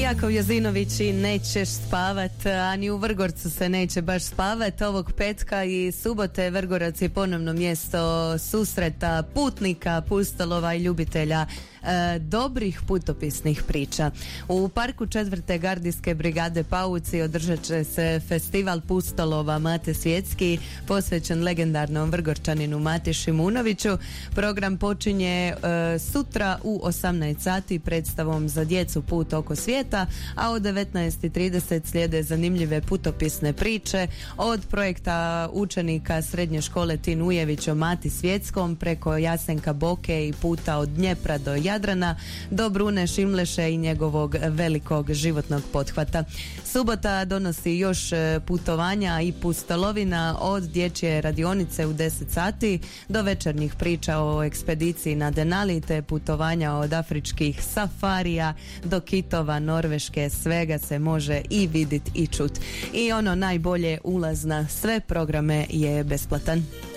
Jakov Jozinović i Nećeš spavat, a ni u Vrgorcu se neće baš spavat. Ovog petka i subote Vrgorac je ponovno mjesto susreta putnika, pustolova i ljubitelja dobrih putopisnih priča. U parku 4. gardijske brigade Pauci održat će se festival pustolova Mate Svjetski, posvećen legendarnom Vrgorčaninu Mati Šimunoviću. Program počinje sutra u 18 sati predstavom za djecu Put oko svijeta, a od 19:30 slijede zanimljive putopisne priče od projekta učenika srednje škole Tin Ujević o Mati Svjetskom preko Jasenka Boke i puta od Dnjepra do Jadrana do Brune Šimleše i njegovog velikog životnog pothvata. Subota donosi još putovanja i pustolovina od dječje radionice u 10 sati do večernjih priča o ekspediciji na Denali te putovanja od afričkih safarija do kitova Norveške. Svega se može i vidjeti i čut. I ono najbolje, ulaz na sve programe je besplatan.